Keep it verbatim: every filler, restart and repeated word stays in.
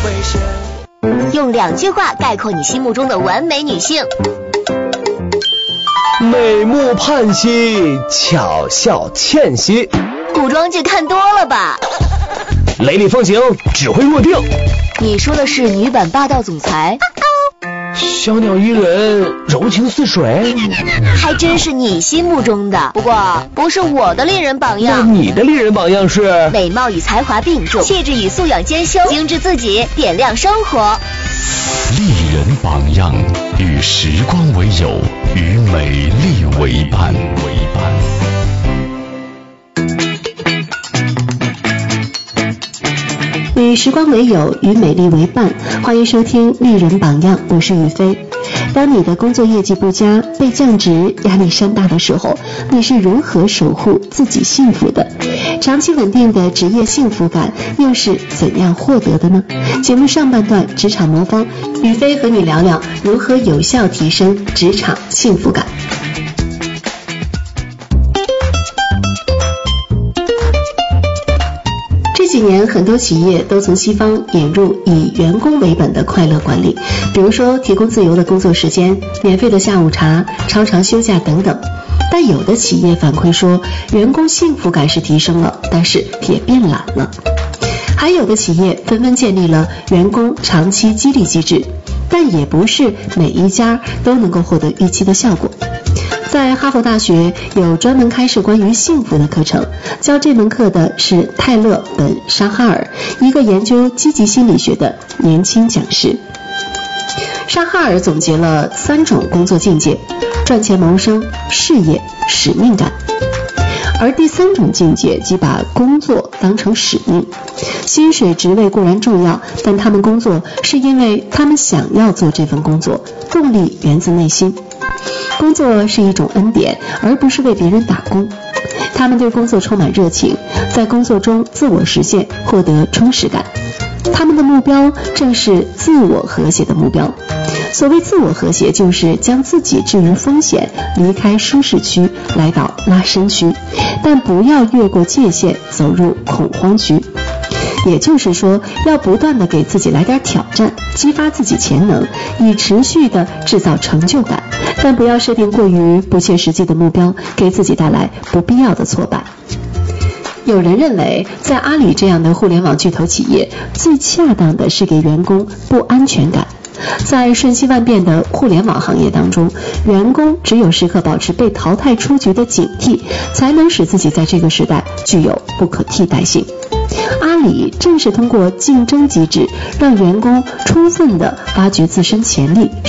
用两句话概括你心目中的完美女性。 美目盼兮，巧笑倩兮。 古装剧看多了吧？ 雷厉风行，指挥若定。 你说的是女版霸道总裁？ 小鸟依人，柔情似水。 还真是你心目中的，不过不是我的丽人榜样。 那你的丽人榜样是？ 美貌与才华并重，气质与素养兼修，精致自己，点亮生活。 丽人榜样，与时光为友，与美丽为伴。为伴。 与时光为友，与美丽为伴，欢迎收听丽人榜样，我是雨飞。当你的工作业绩不佳，被降职，压力山大的时候，你是如何守护自己幸福的？长期稳定的职业幸福感又是怎样获得的呢？节目上半段职场魔方，雨飞和你聊聊如何有效提升职场幸福感。这几年很多企业都从西方引入以员工为本的快乐管理，比如说提供自由的工作时间、免费的下午茶、超长休假等等。但有的企业反馈说，员工幸福感是提升了，但是也变懒了。还有的企业纷纷建立了员工长期激励机制，但也不是每一家都能够获得预期的效果。在哈佛大学有专门开设关于幸福的课程，教这门课的是泰勒·本·沙哈尔，一个研究积极心理学的年轻讲师。沙哈尔总结了三种工作境界：赚钱谋生、事业、使命感。而第三种境界即把工作当成使命，薪水职位固然重要，但他们工作是因为他们想要做这份工作，动力源自内心。工作是一种恩典，而不是为别人打工。他们对工作充满热情，在工作中自我实现，获得充实感。他们的目标正是自我和谐的目标。所谓自我和谐，就是将自己置于风险，离开舒适区，来到拉伸区，但不要越过界限，走入恐慌区。也就是说，要不断的给自己来点挑战，激发自己潜能，以持续的制造成就感，但不要设定过于不切实际的目标，给自己带来不必要的挫败。有人认为，在阿里这样的互联网巨头企业，最恰当的是给员工不安全感。在瞬息万变的互联网行业当中，员工只有时刻保持被淘汰出局的警惕，才能使自己在这个时代具有不可替代性。阿里正是通过竞争机制，让员工充分地发掘自身潜力，